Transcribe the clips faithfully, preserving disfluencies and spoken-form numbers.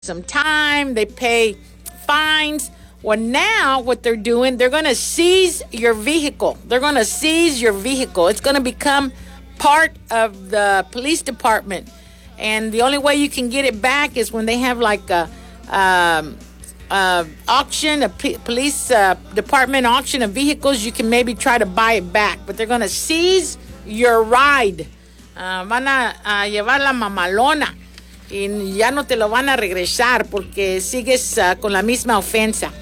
some time, they pay fines. Well, now what they're doing, they're going to seize your vehicle. They're going to seize your vehicle. It's going to become part of the police department. And the only way you can get it back is when they have like a um, uh, auction, a p- police uh, department auction of vehicles. You can maybe try to buy it back. But they're going to seize your ride. Uh, van a, a llevar la mamalona. Y ya no te lo van a regresar porque sigues uh, con la misma ofensa.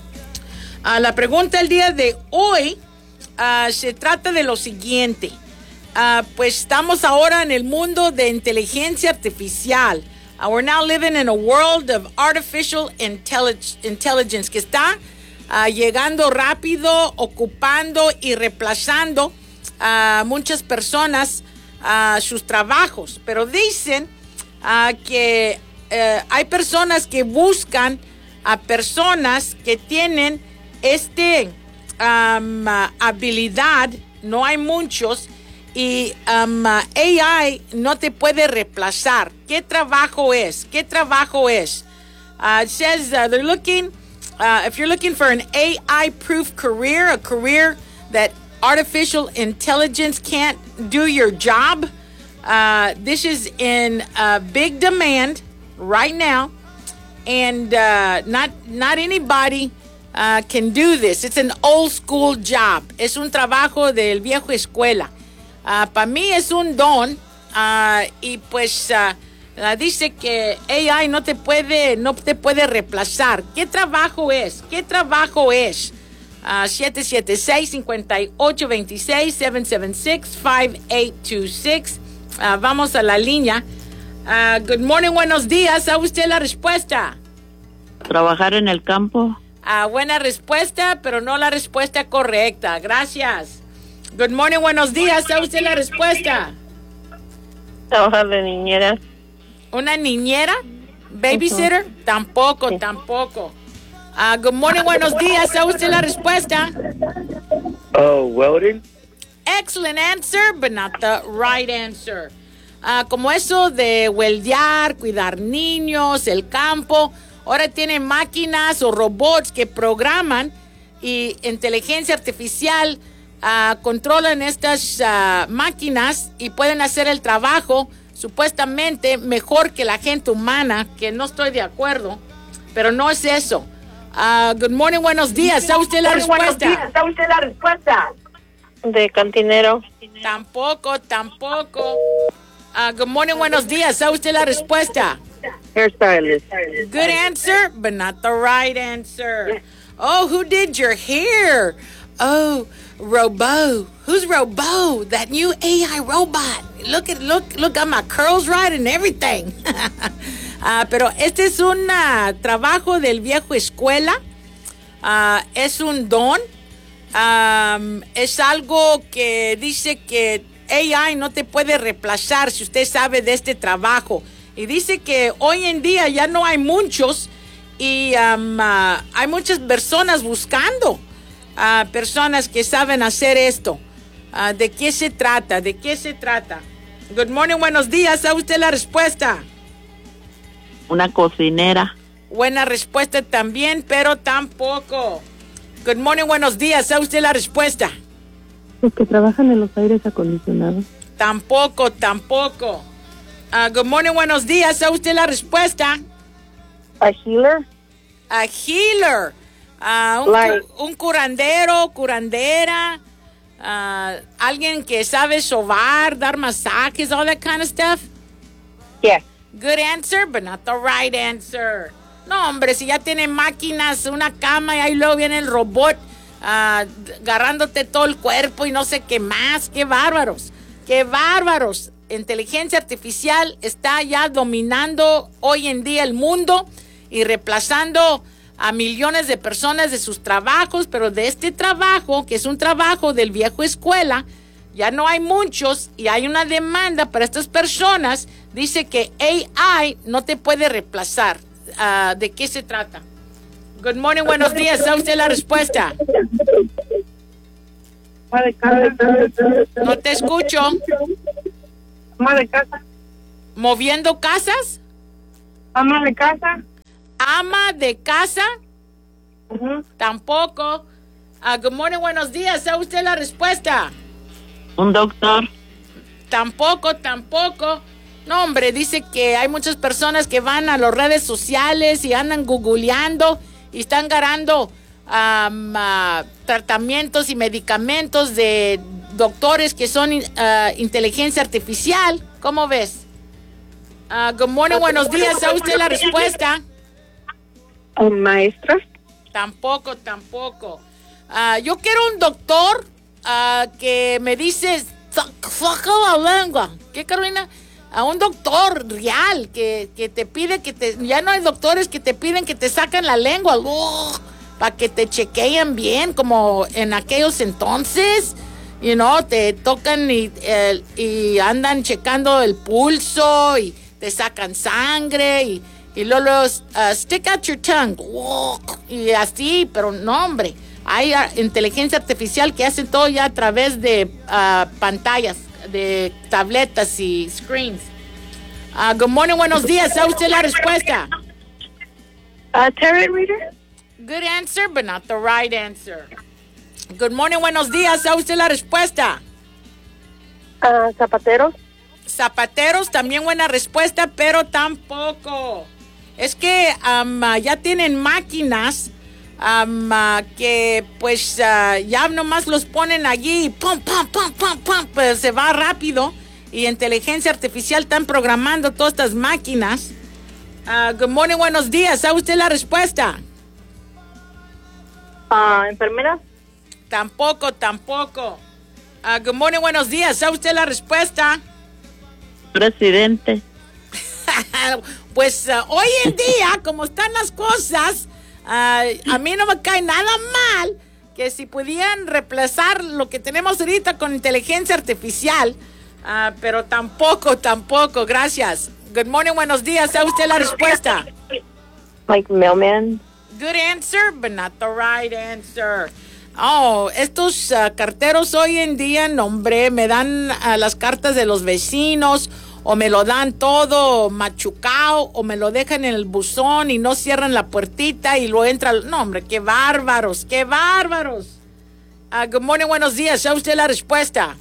Uh, la pregunta el día de hoy uh, se trata de lo siguiente. Uh, pues estamos ahora en el mundo de inteligencia artificial. Uh, we're now living in a world of artificial intellig- intelligence que está uh, llegando rápido, ocupando y reemplazando a uh, muchas personas uh, sus trabajos. Pero dicen Uh, que uh, hay personas que buscan a personas que tienen este um, uh, habilidad, no hay muchos, y um, uh, A I no te puede reemplazar. ¿Qué trabajo es? ¿Qué trabajo es? Uh, it says uh, they're looking, uh, if you're looking for an A I-proof career, a career that artificial intelligence can't do your job, Uh, this is in uh, big demand right now, and uh, not not anybody uh, can do this. It's an old school job. Es un trabajo del viejo escuela. Uh, Para mí es un don, uh, y pues uh, uh, dice que A I no te puede no te puede reemplazar. ¿Qué trabajo es? ¿Qué trabajo es? Uh, siete siete seis, cinco ocho dos seis, siete siete seis, cinco ocho dos seis. Uh, vamos a la línea. Uh, good morning, buenos días. ¿Sabe usted la respuesta? Trabajar en el campo. Uh, buena respuesta, pero no la respuesta correcta. Gracias. Good morning, buenos días. ¿Sabe usted la respuesta? Trabajar de niñera. ¿Una niñera? ¿Babysitter? Uh-huh. Tampoco, sí. tampoco. Uh, good morning, buenos días. ¿Sabe usted la respuesta? Oh, welding. Excellent answer, but not the right answer. Uh, como eso de weldear, cuidar niños, el campo, ahora tienen máquinas o robots que programan y inteligencia artificial uh, controlan estas uh, máquinas y pueden hacer el trabajo supuestamente mejor que la gente humana, que no estoy de acuerdo, pero no es eso. Uh, good morning, buenos días. ¿Sabe usted la respuesta? ¿Sabe usted la respuesta? De cantinero. Tampoco, tampoco. Uh, good morning, buenos días. ¿Sabe usted la respuesta? Hairstylist. Good answer, but not the right answer. Oh, who did your hair? Oh, Robo. Who's Robo? That new A I robot. Look at, look, look, got my curls right and everything. uh, pero este es un uh, trabajo del viejo escuela. Uh, es un don. Um, es algo que dice que A I no te puede reemplazar si usted sabe de este trabajo. Y dice que hoy en día ya no hay muchos y um, uh, hay muchas personas buscando uh, personas que saben hacer esto. Uh, ¿De qué se trata? ¿De qué se trata? Good morning, buenos días. ¿Sabe usted la respuesta? Una cocinera. Buena respuesta también, pero tampoco. Good morning, buenos días. ¿Sabe usted la respuesta? Los que trabajan en los aires acondicionados. Tampoco, tampoco. Uh, good morning, buenos días. ¿Sabe usted la respuesta? A healer. A healer. Uh, un, like. cu- un curandero, curandera. Uh, alguien que sabe sobar, dar masajes, all that kind of stuff. Yeah. Good answer, but not the right answer. No, hombre, si ya tienen máquinas, una cama y ahí luego viene el robot uh, agarrándote todo el cuerpo y no sé qué más. ¡Qué bárbaros! ¡Qué bárbaros! Inteligencia artificial está ya dominando hoy en día el mundo y reemplazando a millones de personas de sus trabajos, pero de este trabajo, que es un trabajo del viejo escuela, ya no hay muchos y hay una demanda para estas personas. Dice que A I no te puede reemplazar. Uh, ¿De qué se trata? Good morning, buenos días. ¿Sabe usted la respuesta? No te escucho. Ama de casa. ¿Moviendo casas? Ama de casa. ama de casa. Ujú. Tampoco. Ah, good morning, buenos días. ¿Sabe usted la respuesta? Un doctor. Tampoco, tampoco. No, hombre, dice que hay muchas personas que van a las redes sociales y andan googleando y están ganando um, uh, tratamientos y medicamentos de doctores que son uh, inteligencia artificial. ¿Cómo ves? Uh, good morning, buenos días. ¿Sabe usted la respuesta? Un maestro. Tampoco, tampoco. Uh, yo quiero un doctor uh, que me dice, saca la lengua. ¿Qué, Carolina? A un doctor real que, que te pide que te... Ya no hay doctores que te piden que te saquen la lengua para que te chequeen bien, como en aquellos entonces. You know, te tocan y, eh, y andan checando el pulso y te sacan sangre y, y luego los, uh, stick out your tongue. Y así, pero no, hombre. Hay uh, inteligencia artificial que hace todo ya a través de uh, pantallas, de tabletas y screens. Uh, good morning, buenos días. ¿Sabe usted la respuesta? Uh, tarot reader. Good answer, but not the right answer. Good morning, buenos días. ¿Sabe usted la respuesta? Uh, zapateros. Zapateros, también buena respuesta, pero tampoco. Es que um, ya tienen máquinas um, uh, que pues uh, ya nomás los ponen allí y pum, pum, pum, pum, pum, pues se va rápido. Y inteligencia artificial están programando todas estas máquinas. Uh, good morning, buenos días. ¿Sabe usted la respuesta? Uh, enfermera. Tampoco, tampoco. Uh, good morning, buenos días. ¿Sabe usted la respuesta? Presidente. Pues uh, hoy en día, como están las cosas, uh, a mí no me cae nada mal que si pudieran reemplazar lo que tenemos ahorita con inteligencia artificial, uh, pero tampoco, tampoco. Gracias. Good morning, buenos días. ¿Sabe usted la respuesta? Like mailman. Good answer, but not the right answer. Oh, estos uh, carteros hoy en día, no, hombre, me dan uh, las cartas de los vecinos o me lo dan todo machucado o me lo dejan en el buzón y no cierran la puertita y lo entra. No, hombre, qué bárbaros, qué bárbaros. Uh, good morning, buenos días. ¿Sabe usted la respuesta?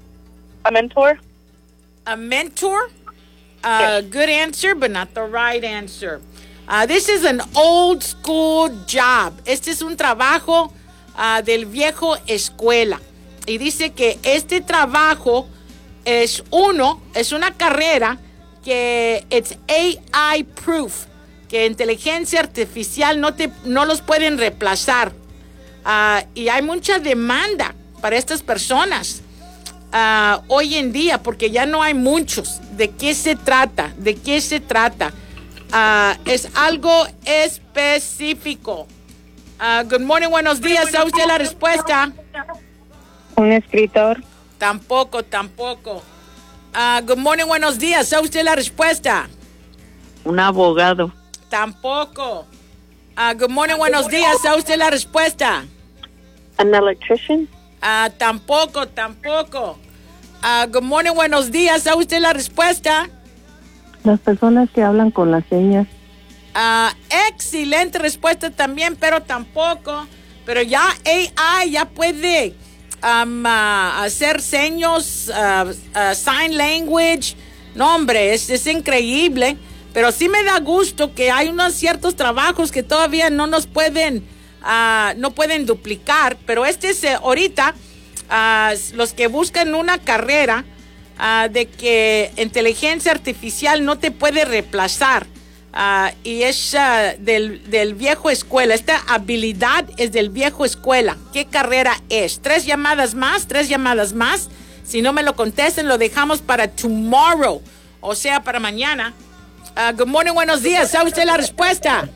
A mentor. A mentor? Uh, good answer, but not the right answer. Uh, this is an old school job. Este es un trabajo uh, del viejo escuela. Y dice que este trabajo es uno, es una carrera que it's A I proof, que inteligencia artificial no, te, no los pueden reemplazar. Uh, y hay mucha demanda para estas personas uh, hoy en día, porque ya no hay muchos. ¿De qué se trata? ¿De qué se trata? Uh, es algo específico. Uh, good morning, buenos días. ¿Sabe usted la respuesta? Un escritor. Tampoco, tampoco. Uh, good morning, buenos días. ¿Sabe usted la respuesta? Un abogado. Tampoco. Uh, good morning, buenos días. ¿Sabe usted la respuesta? An electrician. Uh, tampoco, tampoco. Uh, good morning, buenos días. ¿Sabe usted la respuesta? Las personas que hablan con las señas. Uh, excelente respuesta también, pero tampoco. Pero ya A I ya puede um, uh, hacer seños, uh, uh, sign language. No, hombre, es, es increíble. Pero sí me da gusto que hay unos ciertos trabajos que todavía no nos pueden, uh, no pueden duplicar. Pero este es uh, ahorita uh, los que buscan una carrera uh, de que inteligencia artificial no te puede reemplazar. Uh, y es uh, del, del viejo escuela. Esta habilidad es del viejo escuela. ¿Qué carrera es? Tres llamadas más, tres llamadas más. Si no me lo contesten, lo dejamos para tomorrow, o sea, para mañana. Uh, good morning, buenos días. ¿Sabe usted la respuesta?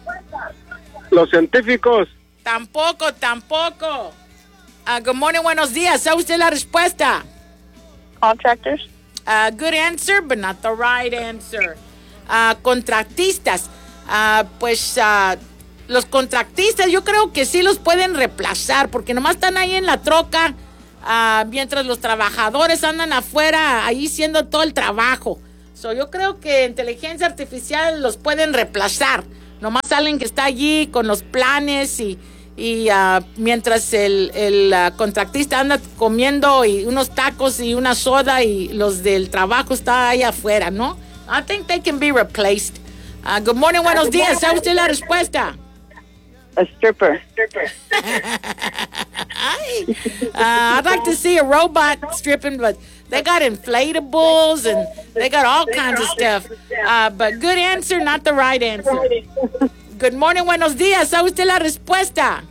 Los científicos. Tampoco, tampoco. Uh, good morning, buenos días. ¿Sabe usted la respuesta? Contractors. Uh, good answer, but not the right answer. Uh, contratistas. Uh, pues uh, los contratistas yo creo que sí los pueden reemplazar, porque nomás están ahí en la troca uh, mientras los trabajadores andan afuera ahí haciendo todo el trabajo. So, yo creo que inteligencia artificial los pueden reemplazar, Nomás alguien que está allí con los planes y, y uh, mientras el, el uh, contratista anda comiendo y unos tacos y una soda y los del trabajo está ahí afuera, ¿no? I think they can be replaced. Uh, good morning, buenos días. ¿Sabe usted la respuesta? A stripper. uh, I'd like to see a robot stripping, but they got inflatables and they got all kinds of stuff. Uh, but good answer, not the right answer. Good morning, buenos días. ¿Sabe usted la respuesta?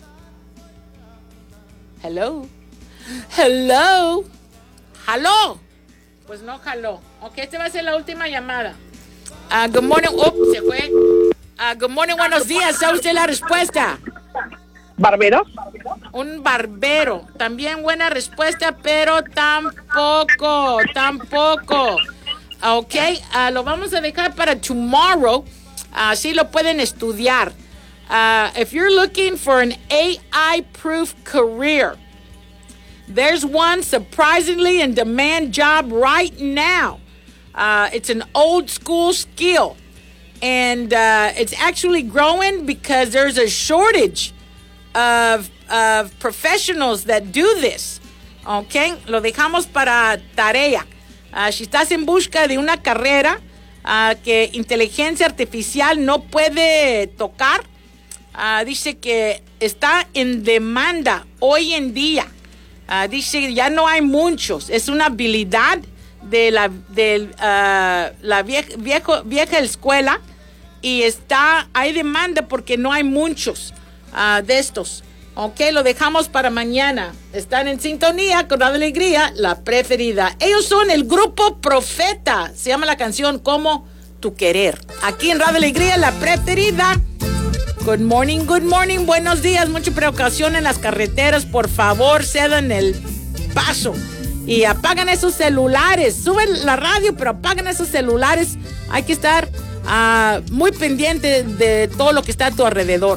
Hello. Hello. Hello. Pues no jaló. Ok, esta va a ser la última llamada. Uh, good morning. Oh, se fue. Uh, good morning, buenos días. ¿Sabe usted la respuesta? ¿Barbero? Un barbero. También buena respuesta, pero tampoco, tampoco. Ok, uh, lo vamos a dejar para tomorrow. Así lo pueden estudiar. Uh, if you're looking for an A I-proof career, there's one surprisingly in demand job right now. Uh, it's an old school skill. And uh, it's actually growing because there's a shortage of, of professionals that do this. Okay, lo dejamos para tarea. Uh, si estás en busca de una carrera uh, que inteligencia artificial no puede tocar, uh, dice que está en demanda hoy en día. Uh, dice ya no hay muchos. Es una habilidad de la, de, uh, la vieja, viejo, vieja escuela. Y está, hay demanda porque no hay muchos uh, de estos. Ok, lo dejamos para mañana. Están en sintonía con Radio Alegría, la preferida. Ellos son el grupo Profeta. Se llama la canción Como Tu Querer. Aquí en Radio Alegría, la preferida. Good morning, good morning, buenos días. Mucha precaución en las carreteras. Por favor, cedan el paso. Y apagan esos celulares. Suben la radio, pero apagan esos celulares. Hay que estar Uh, muy pendiente de todo lo que está a tu alrededor.